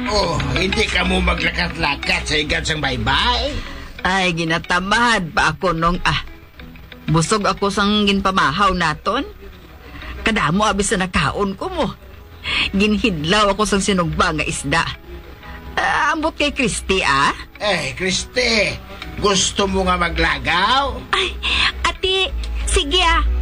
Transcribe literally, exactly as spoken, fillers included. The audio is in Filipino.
Oh, hindi ka mo maglakat-lakat sa igan sang baybay. Ay, ginatamad pa ako nung, ah, busog ako sang ginpamahaw naton. Kadamo abis na nakaon ko mo. Ginhidlaw ako sang sinugba nga isda. Ah, ambot kay Christy, ah? Eh, Christy, gusto mo nga maglagaw? Ay, ate, sige ah.